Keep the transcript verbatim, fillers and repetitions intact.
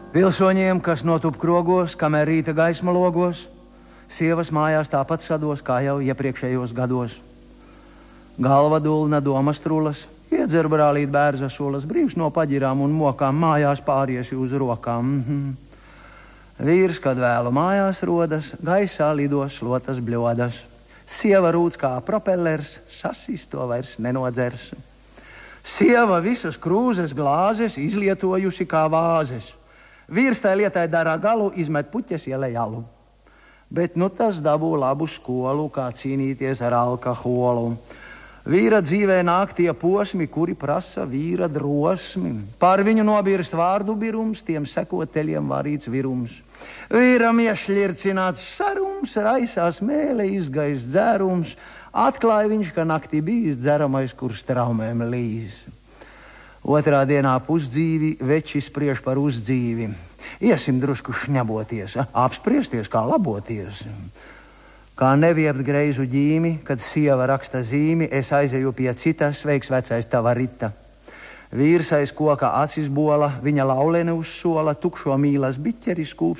Pilsoņiem, kas notup krogos, kamēr rīta gaisma logos, sievas mājās tāpat sados, kā jau iepriekšējos gados. Galva dulna domas trulas, iedzer brālīt bērza solas, brīvs no paģirām un mokām, mājās pārieši uz rokām. Mm-hmm. Vīrs, kad vēlu mājās rodas, gaisā lidos slotas bļodas. Sieva rūc kā propellers, sasīs to vairs nenodzers. Sieva visas krūzes glāzes izlietojusi kā vāzes. Vīrs tai lietai dara galu, izmet puķes ielej alu. Bet nu tas dabū labu skolu, kā cīnīties ar alkoholu. Vīra dzīvē nāk tie posmi, kuri prasa vīra drosmi. Pār viņu nobirst vārdu birums, tiem seko teļiem varīts virums. Vīram iešļircināts sarums, raisās mēle izgais dzērums, atklāja viņš, ka naktī bijis dzeramais, kur straumēm līs. Otrā dienā pusdzīvi veči spriež par uzdzīvi. Iesim drusku šņaboties, apspriesties, kā laboties. Kā neviept greizu ģīmi, kad sieva raksta zīmi, es aizeju pie cita, sveiks vecais tava rita. Vīrs aiz koka acis bola, viņa laulene uz sola, tukšo mīlas biķeri skūps